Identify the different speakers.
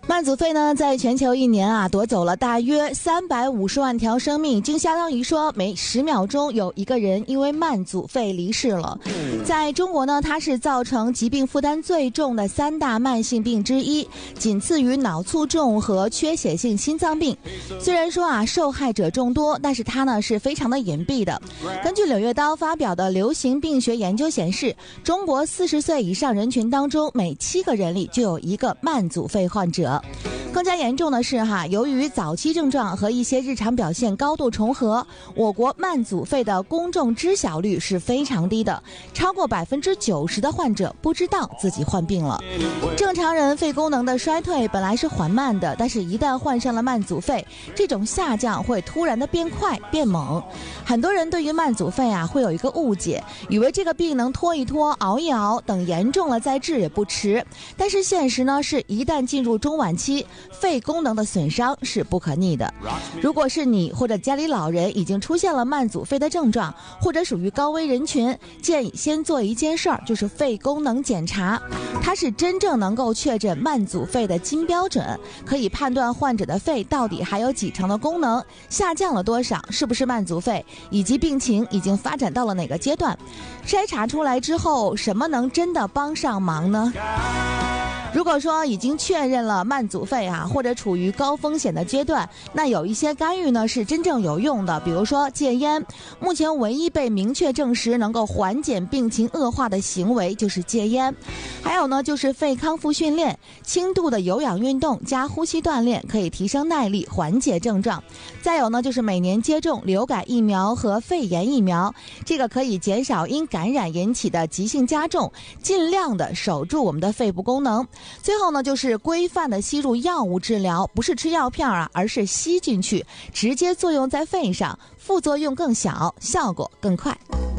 Speaker 1: 慢阻肺呢，在全球一年夺走了大约350万条生命，就相当于说每10秒钟有一个人因为慢阻肺离世了。在中国呢，它是造成疾病负担最重的3大慢性病之一，仅次于脑卒中和缺血性心脏病。虽然说受害者众多，但是它呢是非常的隐蔽的。根据《柳叶刀》发表的流行病学研究显示，中国40岁以上人群当中，每7个人里就有1个慢阻肺患者。更加严重的是由于早期症状和一些日常表现高度重合，我国慢阻肺的公众知晓率是非常低的，超过90%的患者不知道自己患病了。正常人肺功能的衰退本来是缓慢的，但是一旦患上了慢阻肺，这种下降会突然的变快变猛。很多人对于慢阻肺会有一个误解，以为这个病能拖一拖熬一熬，等严重了再治也不迟。但是现实呢是一旦进入中晚期，肺功能的损伤是不可逆的。如果是你或者家里老人已经出现了慢阻肺的症状，或者属于高危人群，建议先做一件事儿，就是肺功能检查。它是真正能够确诊慢阻肺的金标准，可以判断患者的肺到底还有几成的功能，下降了多少，是不是慢阻肺，以及病情已经发展到了哪个阶段。筛查出来之后，什么能真的帮上忙呢？如果说已经确认了慢阻肺或者处于高风险的阶段，那有一些干预呢是真正有用的，比如说戒烟。目前唯一被明确证实能够缓解病情恶化的行为就是戒烟。还有呢就是肺康复训练，轻度的有氧运动加呼吸锻炼可以提升耐力，缓解症状。再有呢就是每年接种流感疫苗和肺炎疫苗，这个可以减少因感染引起的急性加重，尽量的守住我们的肺部功能。最后呢就是规范的吸入药物治疗，不是吃药片而是吸进去，直接作用在肺上，副作用更小，效果更快。